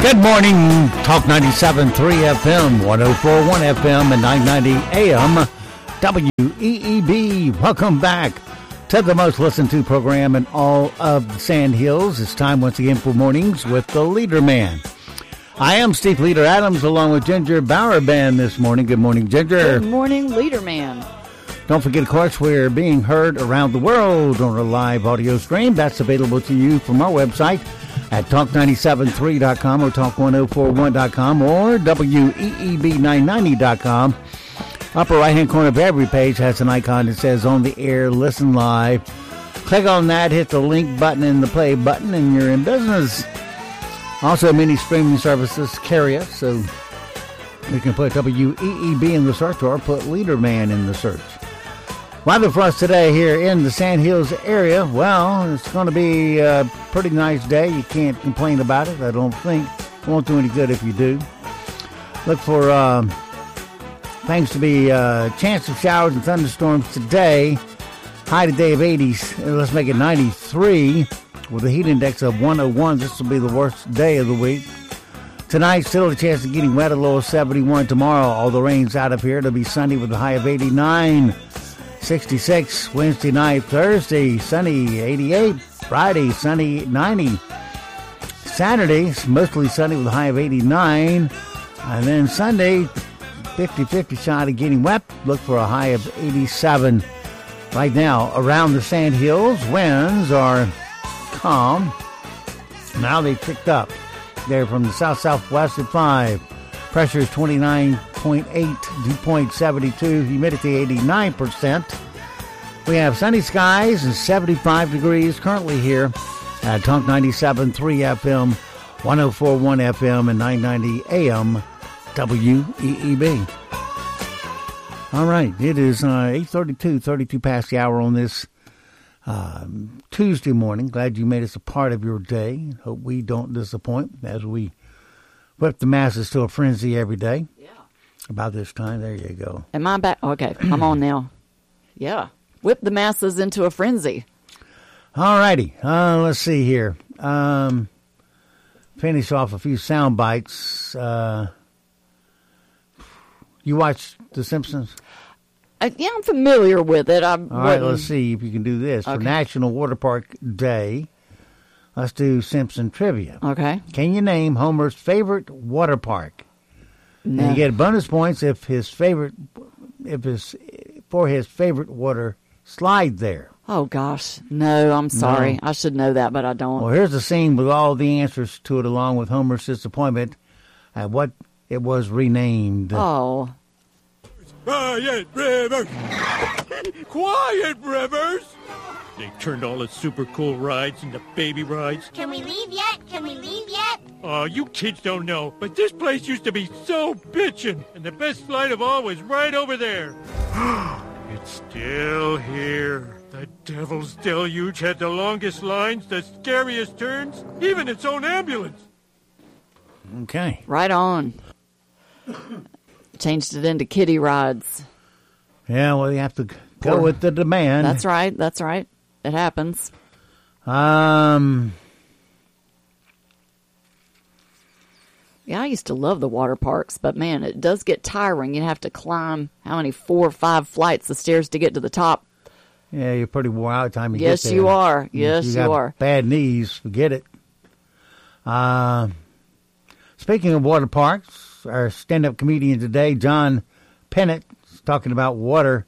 Good morning, Talk 97.3 FM, 104.1 FM, and 990 AM, WEEB. Welcome back to the most listened to program in all of the Sand Hills. It's time once again for Mornings with the Leader Man. I am Steve Leader Adams along with Ginger Bauer Band this morning. Good morning, Ginger. Good morning, Leader Man. Don't forget, of course, we're being heard around the world on a live audio stream. That's available to you from our website at talk973.com or talk1041.com or weeb990.com. Upper right-hand corner of every page has an icon that says On the Air, Listen Live. Click on that, hit the link button and the play button, and you're in business. Also, many streaming services carry us, so you can put WEEB in the search or put Leader Man in the search. Weather for us today here in the Sand Hills area, well, it's going to be a pretty nice day. You can't complain about it, I don't think. It won't do any good if you do. Look for things to be chance of showers and thunderstorms today. High today of 80s. Let's make it 93 with a heat index of 101. This will be the worst day of the week. Tonight, still a chance of getting wet, a low of 71. Tomorrow, all the rain's out of here. It'll be sunny with a high of 89. 66 Wednesday night. Thursday, sunny 88. Friday, sunny 90. Saturday, mostly sunny with a high of 89. And then Sunday, 50-50 shot of getting wet. Look for a high of 87. Right now, around the Sand Hills, winds are calm. Now they've picked up. They're from the south-southwest at 5. Pressure is 29.8, dew point 72, humidity 89%. We have sunny skies and 75 degrees currently here at Talk 97.3 FM, 104.1 FM, and 990 AM WEEB. All right, it is 8:32, 32 past the hour on this Tuesday morning. Glad you made us a part of your day. Hope we don't disappoint as we whip the masses to a frenzy every day. Yeah. About this time, there you go. Am I back? Okay, I'm on now. Yeah. Whip the masses into a frenzy. All righty. Let's see here. Finish off a few sound bites. You watch The Simpsons? Yeah, I'm familiar with it. All right, let's see if you can do this. Okay. For National Water Park Day, let's do Simpson trivia. Okay. Can you name Homer's favorite water park? No. And you get bonus points for his favorite water slide there. Oh, gosh. No, I'm sorry. No. I should know that, but I don't. Well, here's the scene with all the answers to it, along with Homer's disappointment at what it was renamed. Oh. Quiet, Rivers! Quiet, Rivers! They turned all the super cool rides into baby rides. Can we leave yet? Can we leave yet? Oh, you kids don't know, but this place used to be so bitchin', and the best slide of all was right over there. It's still here. The Devil's Deluge had the longest lines, the scariest turns, even its own ambulance. Okay. Right on. Changed it into kiddie rides. Yeah, well, you have to go with the demand. That's right. That's right. It happens. Yeah, I used to love the water parks, but man, it does get tiring. You have to climb, 4 or 5 flights of stairs to get to the top. Yeah, you're pretty worn out by the time you get there. Yes, you are. Yes, you are. Bad knees, forget it. Speaking of water parks, our stand-up comedian today, John Pennant, is talking about water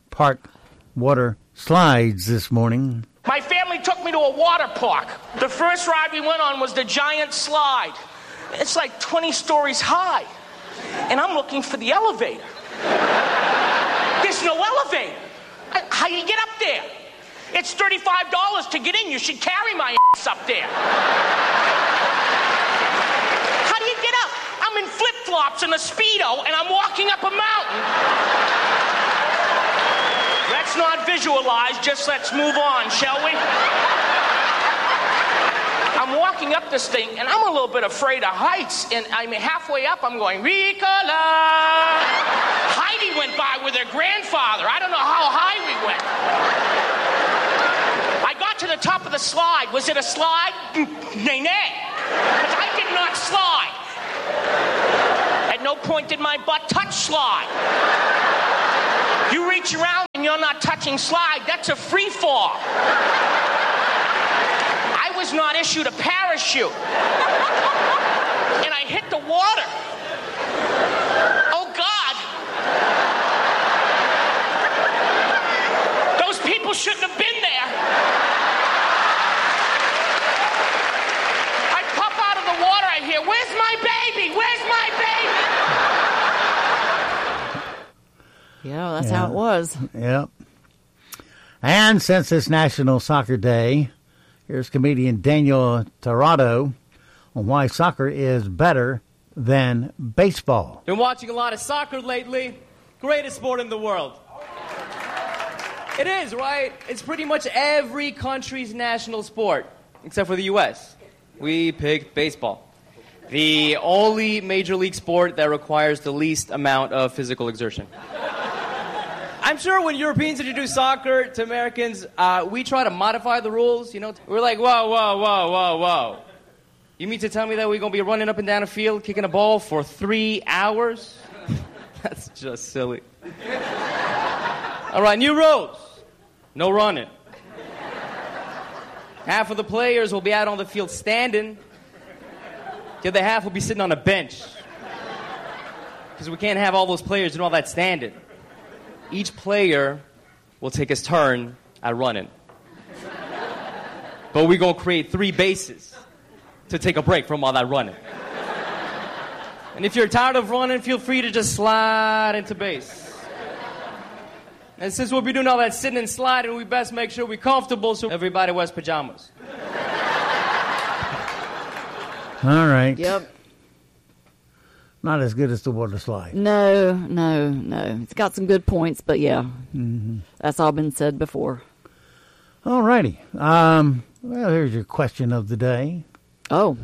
slides this morning. My family took me to a water park. The first ride we went on was the giant slide. It's like 20 stories high. And I'm looking for the elevator. There's no elevator. How do you get up there? It's $35 to get in. You should carry my ass up there. How do you get up? I'm in flip-flops and a Speedo, and I'm walking up a mountain. Let's not visualize, just let's move on, shall we? I'm walking up this thing, and I'm a little bit afraid of heights, and I'm halfway up, I'm going, Ricola! Heidi went by with her grandfather. I don't know how high we went. I got to the top of the slide. Was it a slide? Nay. Because I did not slide. pointed my butt touch slide. You reach around and you're not touching slide, that's a free fall. I was not issued a parachute. And I hit the water. Oh, God. Those people shouldn't have been there. I pop out of the water, I hear, "Where's my baby? Where's my baby?" Yeah, that's how it was. Yep. And since it's National Soccer Day, here's comedian Daniel Torado on why soccer is better than baseball. Been watching a lot of soccer lately. Greatest sport in the world. It is, right? It's pretty much every country's national sport, except for the U.S. We picked baseball. The only major league sport that requires the least amount of physical exertion. I'm sure when Europeans introduce soccer to Americans, we try to modify the rules, you know. We're like, whoa. You mean to tell me that we're going to be running up and down a field, kicking a ball for 3 hours? That's just silly. All right, new rules. No running. Half of the players will be out on the field standing. The other half will be sitting on a bench. Because we can't have all those players doing all that standing. Each player will take his turn at running. But we're going to create 3 bases to take a break from all that running. And if you're tired of running, feel free to just slide into base. And since we'll be doing all that sitting and sliding, we best make sure we're comfortable so everybody wears pajamas. All right. Yep. Not as good as the water slide. No. It's got some good points, but yeah. Mm-hmm. That's all been said before. All righty. Well, here's your question of the day. Oh.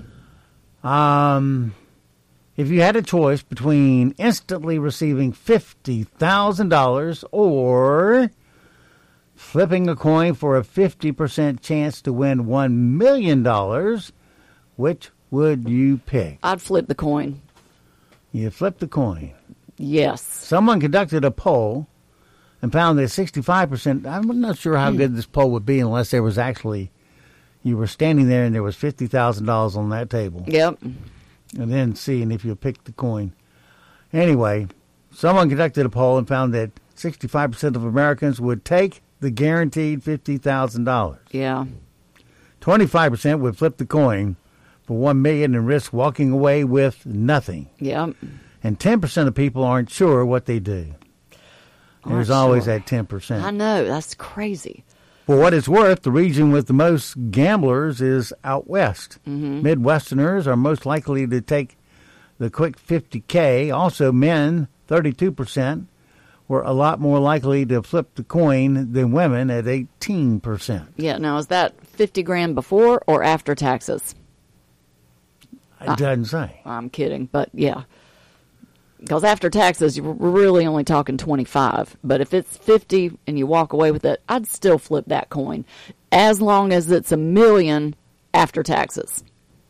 If you had a choice between instantly receiving $50,000 or flipping a coin for a 50% chance to win $1 million, which would you pick? I'd flip the coin. You flip the coin. Yes. Someone conducted a poll and found that 65%, I'm not sure how good this poll would be unless there was actually, you were standing there and there was $50,000 on that table. Yep. And then seeing if you picked the coin. Anyway, someone conducted a poll and found that 65% of Americans would take the guaranteed $50,000. Yeah. 25% would flip the coin for $1 million and risk walking away with nothing. Yep. And 10% of people aren't sure what they do. There's always that 10%. I know. That's crazy. For what it's worth, the region with the most gamblers is out west. Mm-hmm. Midwesterners are most likely to take the quick 50K. Also, men, 32%, were a lot more likely to flip the coin than women at 18%. Yeah, now is that $50,000 before or after taxes? It doesn't say. I'm kidding, but yeah. Because after taxes, we're really only talking 25. But if it's 50 and you walk away with it, I'd still flip that coin, as long as it's $1 million after taxes.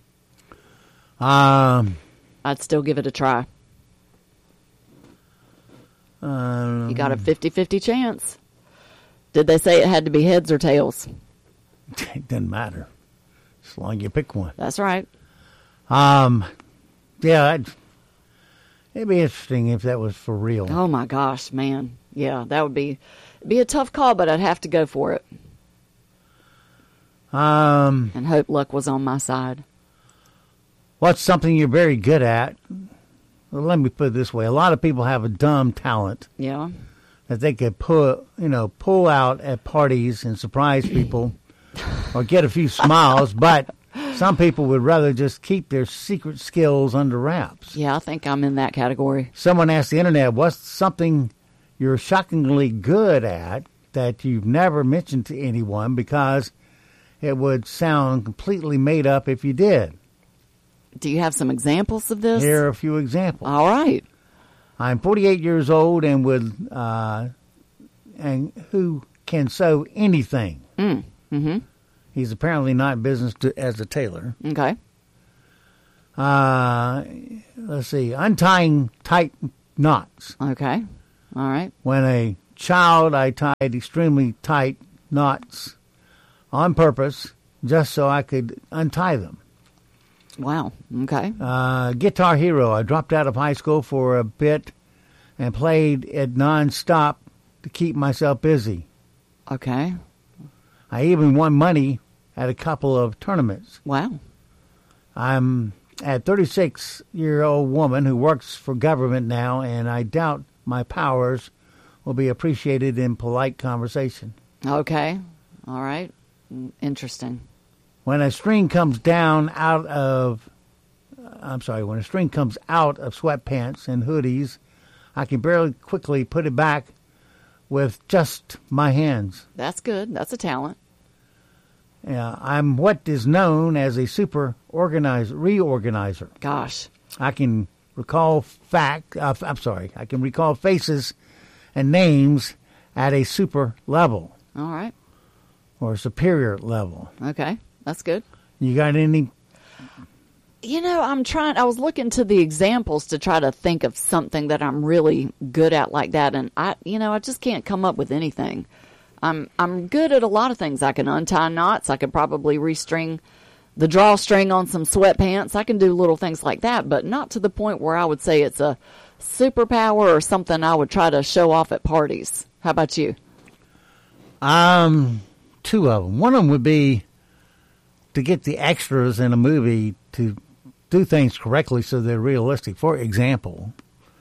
I'd still give it a try. You got a 50-50 chance. Did they say it had to be heads or tails? It doesn't matter, as long as you pick one. That's right. Yeah, it'd be interesting if that was for real. Oh my gosh, man. Yeah, that would be a tough call, but I'd have to go for it. And hope luck was on my side. What's something you're very good at? Well, let me put it this way. A lot of people have a dumb talent. Yeah. That they could pull out at parties and surprise people or get a few smiles, but some people would rather just keep their secret skills under wraps. Yeah, I think I'm in that category. Someone asked the internet, what's something you're shockingly good at that you've never mentioned to anyone because it would sound completely made up if you did? Do you have some examples of this? Here are a few examples. All right. I'm 48 years old and who can sew anything. Mm-hmm. He's apparently not in business as a tailor. Okay. let's see, untying tight knots. Okay. All right. When a child, I tied extremely tight knots on purpose just so I could untie them. Wow. Okay. Guitar Hero. I dropped out of high school for a bit and played it nonstop to keep myself busy. Okay. I even won money at a couple of tournaments. Wow. I'm a 36-year-old woman who works for government now, and I doubt my powers will be appreciated in polite conversation. Okay. All right. Interesting. When a string comes out of sweatpants and hoodies, I can barely quickly put it back with just my hands. That's good. That's a talent. I'm what is known as a super reorganizer. Gosh. I can recall I can recall faces and names at a super level. All right. Or superior level. Okay. That's good. You got any? I was looking to the examples to try to think of something that I'm really good at like that. And I just can't come up with anything. I'm good at a lot of things. I can untie knots. I could probably restring the drawstring on some sweatpants. I can do little things like that, but not to the point where I would say it's a superpower or something I would try to show off at parties. How about you? Two of them. One of them would be to get the extras in a movie to do things correctly so they're realistic. For example,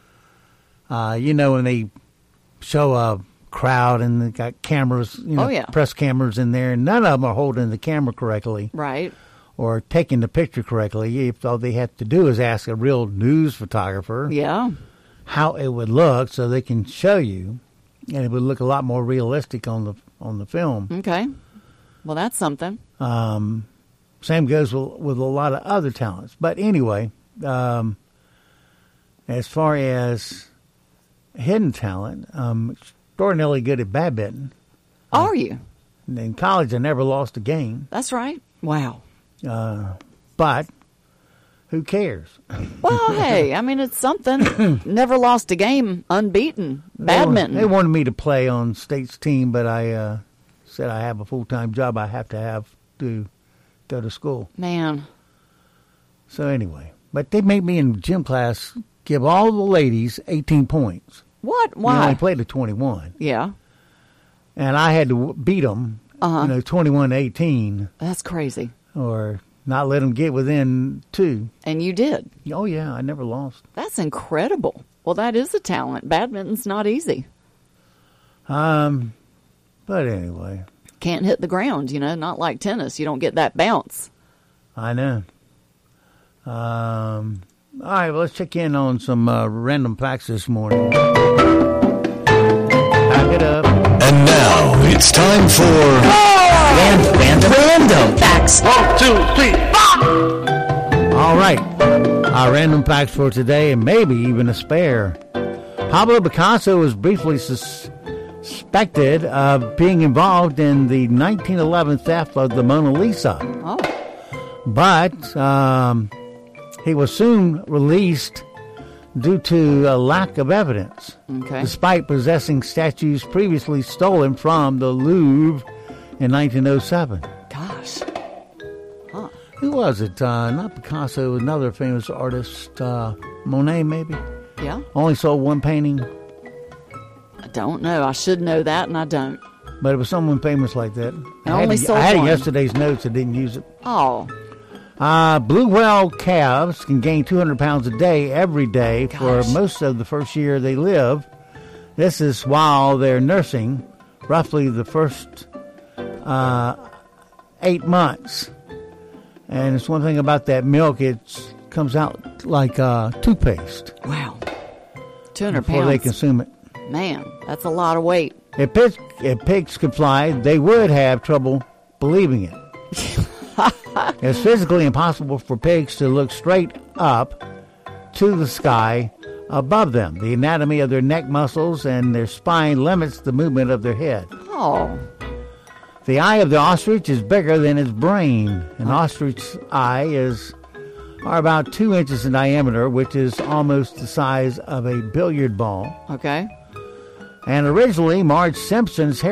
when they show a crowd and they got cameras, press cameras in there, and none of them are holding the camera correctly. Right. Or taking the picture correctly. If all they have to do is ask a real news photographer how it would look so they can show you, and it would look a lot more realistic on the film. Okay. Well, that's something. Same goes with a lot of other talents. But anyway, as far as hidden talent, extraordinarily good at badminton. Are you? In college, I never lost a game. That's right. Wow. But who cares? Well, hey, I mean, it's something. Never lost a game unbeaten. Badminton. They wanted me to play on state's team, but I said I have a full-time job I have to go to school. Man. So anyway, but they made me in gym class give all the ladies 18 points. What? Why? They played at 21. Yeah. And I had to beat them, 21-18. That's crazy. Or not let them get within 2. And you did? Oh, yeah. I never lost. That's incredible. Well, that is a talent. Badminton's not easy. But anyway. Can't hit the ground, not like tennis. You don't get that bounce. I know. All right, well, let's check in on some random facts this morning. Back it up. And now it's time for random facts. 1, 2, 3, 4. All right, our random facts for today, and maybe even a spare. Pablo Picasso was briefly suspected of being involved in the 1911 theft of the Mona Lisa. Oh. But he was soon released due to a lack of evidence, despite possessing statues previously stolen from the Louvre in 1907. Gosh. Huh. Who was it? Not Picasso, another famous artist, Monet maybe? Yeah. Only sold one painting. I don't know. I should know that, and I don't. But it was someone famous like that. I had one. it yesterday's notes. I didn't use it. Oh. Blue whale calves can gain 200 pounds a day every day for most of the first year they live. This is while they're nursing, roughly the first 8 months. And it's one thing about that milk, it comes out like toothpaste. Wow. 200 before pounds. they consume it. Man, that's a lot of weight. If pigs could fly, they would have trouble believing it. It's physically impossible for pigs to look straight up to the sky above them. The anatomy of their neck muscles and their spine limits the movement of their head. Oh. The eye of the ostrich is bigger than its brain. An ostrich's eye is are about 2 inches in diameter, which is almost the size of a billiard ball. Okay. And originally, Marge Simpson's